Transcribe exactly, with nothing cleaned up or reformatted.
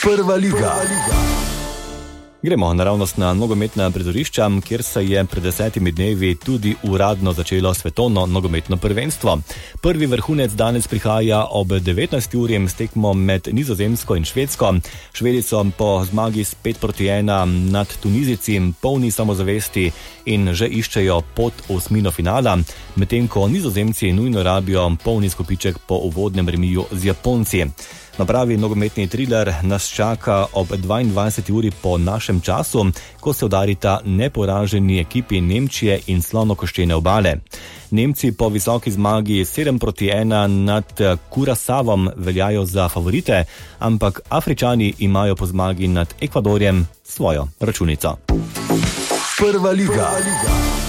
Prva liga. Gremo naravnost na nogometna prizorišča, kjer se je pred desetimi dnevi tudi uradno začelo svetovno nogometno prvenstvo. Prvi vrhunec danes prihaja ob devetnajsti uri s tekmo med Nizozemsko in Švedsko. Švedi so po zmagi s pet proti ena nad Tunizijci polni samozavesti in že iščejo pot v osmino finala, medtem ko Nizozemci nujno rabijo polni izkupiček po uvodnem remiju z Japonci. Na pravi nogometni triler nas čaka ob dvaindvajseti uri po našem času, ko se udarita neporaženi ekipi Nemčije in Slonokoščene obale. Nemci po visoki zmagi sedem proti ena nad Curaçaom veljajo za favorite, ampak Afričani imajo po zmagi nad Ekvadorjem svojo računico. Prva liga.